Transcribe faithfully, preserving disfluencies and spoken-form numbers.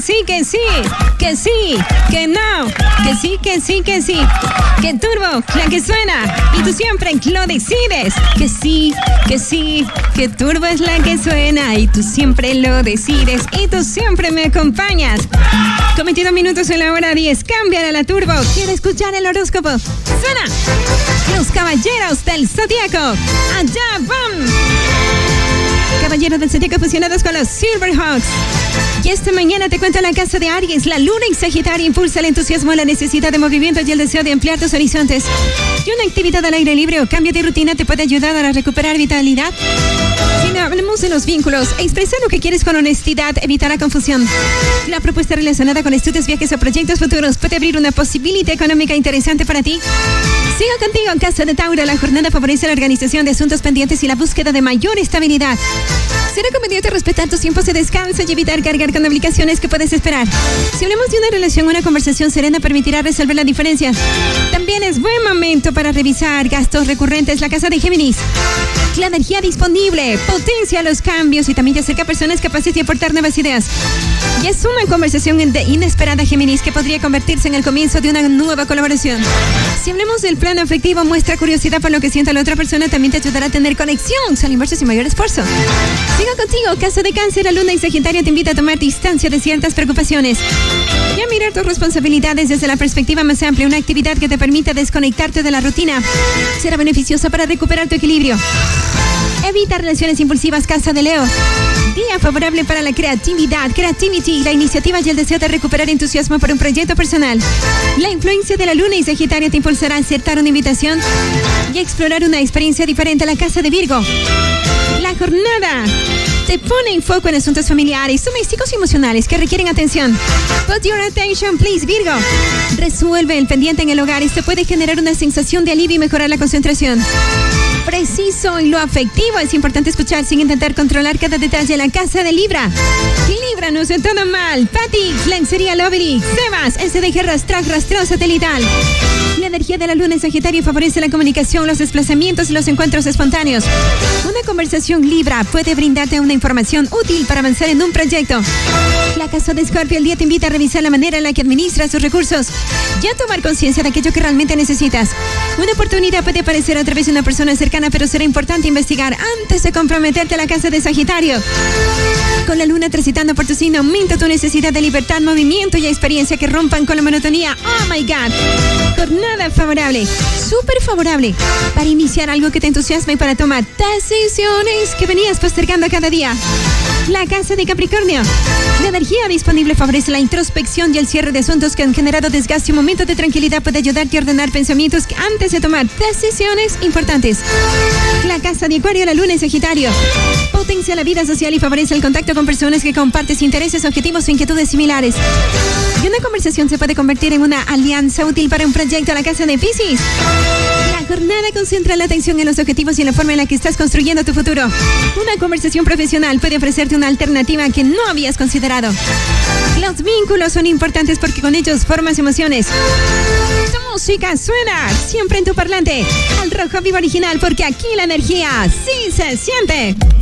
sí, que sí, que sí, que no, que sí, que sí, que sí, que turbo, la que suena, y tú siempre lo decides, que sí, que sí, que turbo es la que suena, y tú siempre lo decides, y tú siempre me acompañas. Con veintidós minutos en la hora diez, cámbiale a la turbo, quiero escuchar el horóscopo, suena, los caballeros del zodiaco, allá van. Caballeros del Zodíaco fusionados con los Silverhawks. Y esta mañana te cuento la casa de Aries. La luna en Sagitario impulsa el entusiasmo, la necesidad de movimiento y el deseo de ampliar tus horizontes. Y una actividad al aire libre o cambio de rutina te puede ayudar a recuperar vitalidad. Si hablamos de los vínculos, expresa lo que quieres con honestidad, evitar la confusión. La propuesta relacionada con estudios, viajes o proyectos futuros puede abrir una posibilidad económica interesante para ti. Sigo contigo en Casa de Tauro. La jornada favorece la organización de asuntos pendientes y la búsqueda de mayor estabilidad. Será conveniente respetar tus tiempos de descanso y evitar cargar con obligaciones que puedes esperar. Si hablamos de una relación, una conversación serena permitirá resolver la diferencia. También es buen momento para revisar gastos recurrentes. La casa de Géminis. La energía disponible potencia los cambios y también te acerca a personas capaces de aportar nuevas ideas. Y es una conversación inesperada, Géminis, que podría convertirse en el comienzo de una nueva colaboración. Si hablamos del plano afectivo, muestra curiosidad por lo que sienta la otra persona, también te ayudará a tener conexión al inverso sin mayor esfuerzo. Sigo contigo, casa de Cáncer. La luna y Sagitario te invita a tomar distancia de ciertas preocupaciones y a mirar tus responsabilidades desde la perspectiva más amplia. Una actividad que te permita desconectarte de la rutina será beneficiosa para recuperar tu equilibrio. Evita relaciones impulsivas, casa de Leo. Día favorable para la creatividad, creativity, la iniciativa y el deseo de recuperar entusiasmo por un proyecto personal. La influencia de la luna y Sagitario te impulsará a aceptar una invitación y a explorar una experiencia diferente. La casa de Virgo. La jornada te pone en foco en asuntos familiares, domésticos y emocionales que requieren atención. Put your attention, please, Virgo. Resuelve el pendiente en el hogar. Esto puede generar una sensación de alivio y mejorar la concentración. Preciso en lo afectivo. Es importante escuchar sin intentar controlar cada detalle. La casa de Libra. Libra, no se todo mal. Patty, lencería Lovely. Sebas, S D G Rastrak, rastreo satelital. La energía de la luna en Sagitario favorece la comunicación, los desplazamientos y los encuentros espontáneos. Una conversación Libra puede brindarte una información útil para avanzar en un proyecto. La casa de Escorpio, el día te invita a revisar la manera en la que administras tus recursos y a tomar conciencia de aquello que realmente necesitas. Una oportunidad puede aparecer a través de una persona cercana, pero será importante investigar antes de comprometerte. A la casa de Sagitario. Con la luna transitando por tu signo, aumenta tu necesidad de libertad, movimiento y experiencia que rompan con la monotonía. ¡Oh, my God! Jornada favorable, súper favorable, para iniciar algo que te entusiasma y para tomar decisiones que venías postergando cada día. La casa de Capricornio. La energía disponible favorece la introspección y el cierre de asuntos que han generado desgaste. Un momento de tranquilidad puede ayudarte a ordenar pensamientos antes de tomar decisiones importantes. La casa de Acuario, la luna en Sagitario. Potencia la vida social y favorece el contacto con personas que compartes intereses, objetivos o inquietudes similares. Y una conversación se puede convertir en una alianza útil para un proyecto. A la casa de Piscis. La jornada concentra la atención en los objetivos y en la forma en la que estás construyendo tu futuro. Una conversación profesional puede ofrecerte una alternativa que no habías considerado. Los vínculos son importantes porque con ellos formas emociones. Tu música suena siempre en tu parlante. Al rojo vivo original, porque aquí la energía sí se siente.